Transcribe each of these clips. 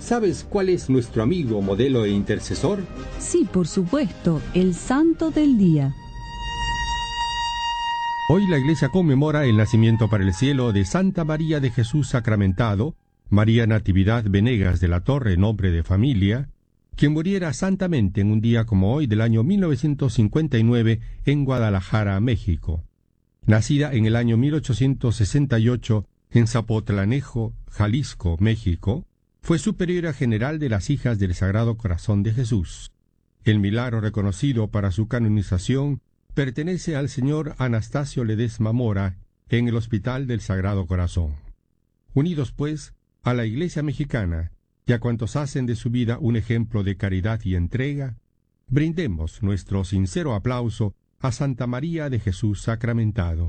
¿Sabes cuál es nuestro amigo, modelo e intercesor? Sí, por supuesto, el Santo del Día. Hoy la Iglesia conmemora el nacimiento para el cielo de Santa María de Jesús Sacramentado, María Natividad Venegas de la Torre, nombre de familia, quien muriera santamente en un día como hoy del año 1959 en Guadalajara, México. Nacida en el año 1868 en Zapotlanejo, Jalisco, México, fue superiora general de las Hijas del Sagrado Corazón de Jesús. El milagro reconocido para su canonización pertenece al señor Anastasio Ledesma Mora en el Hospital del Sagrado Corazón. Unidos, pues, a la Iglesia mexicana y a cuantos hacen de su vida un ejemplo de caridad y entrega, brindemos nuestro sincero aplauso a Santa María de Jesús Sacramentado.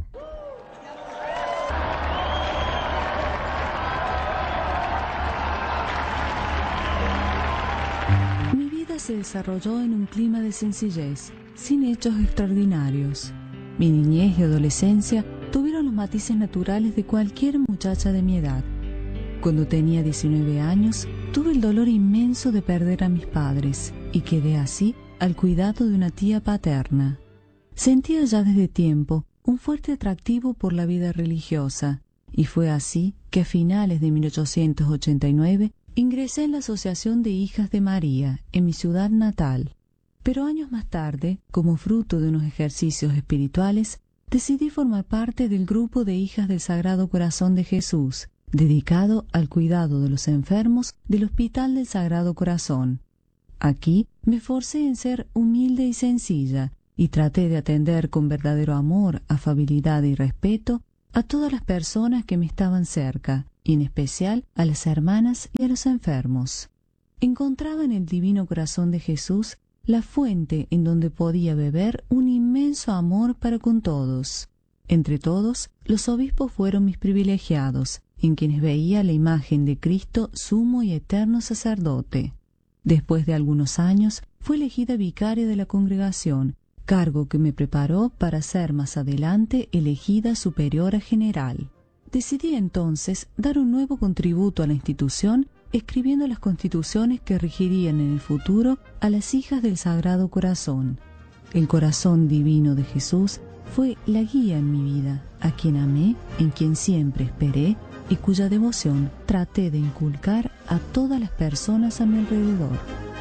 Mi vida se desarrolló en un clima de sencillez, sin hechos extraordinarios. Mi niñez y adolescencia tuvieron los matices naturales de cualquier muchacha de mi edad. Cuando tenía 19 años, tuve el dolor inmenso de perder a mis padres y quedé así al cuidado de una tía paterna. Sentía ya desde tiempo un fuerte atractivo por la vida religiosa, y fue así que a finales de 1889 ingresé en la Asociación de Hijas de María, en mi ciudad natal. Pero años más tarde, como fruto de unos ejercicios espirituales, decidí formar parte del grupo de Hijas del Sagrado Corazón de Jesús, dedicado al cuidado de los enfermos del Hospital del Sagrado Corazón. Aquí me esforcé en ser humilde y sencilla, y traté de atender con verdadero amor, afabilidad y respeto a todas las personas que me estaban cerca, y en especial a las hermanas y a los enfermos. Encontraba en el Divino Corazón de Jesús la fuente en donde podía beber un inmenso amor para con todos. Entre todos, los obispos fueron mis privilegiados, en quienes veía la imagen de Cristo, sumo y eterno sacerdote. Después de algunos años, fui elegida vicaria de la congregación, cargo que me preparó para ser más adelante elegida superiora general. Decidí entonces dar un nuevo contributo a la institución, escribiendo las constituciones que regirían en el futuro a las Hijas del Sagrado Corazón. El corazón divino de Jesús fue la guía en mi vida, a quien amé, en quien siempre esperé y cuya devoción traté de inculcar a todas las personas a mi alrededor.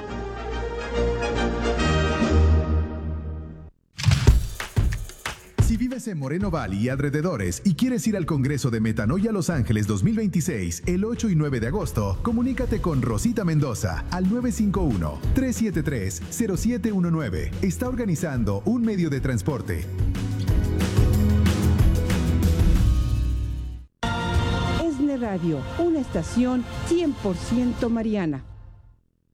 Si vives en Moreno Valley y alrededores y quieres ir al Congreso de Metanoia Los Ángeles 2026 el 8 y 9 de agosto, comunícate con Rosita Mendoza al 951-373-0719. Está organizando un medio de transporte. ESNE Radio, una estación 100% mariana.